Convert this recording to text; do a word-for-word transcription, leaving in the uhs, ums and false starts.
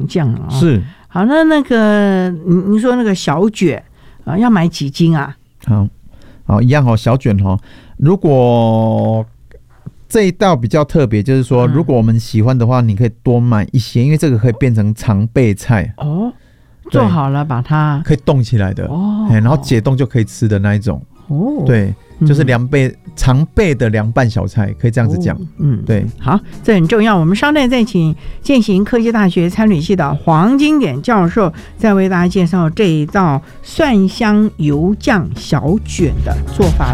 红酱了、哦、 是。 好，那那个你说那个小卷啊，要买几斤啊？ 好，好，一样哦，小卷哦。如果这一道比较特别，就是说，如果我们喜欢的话，你可以多买一些，因为这个可以变成常备菜哦。做好了，把它可以冻起来的哦，然后解冻就可以吃的那一种哦。对，就是凉备、嗯、常备的凉拌小菜，可以这样子讲、哦。嗯，对， 好，这很重要。我们稍待再请践行科技大学餐旅系的黄金典教授，再为大家介绍这一道蒜香油酱小卷的做法。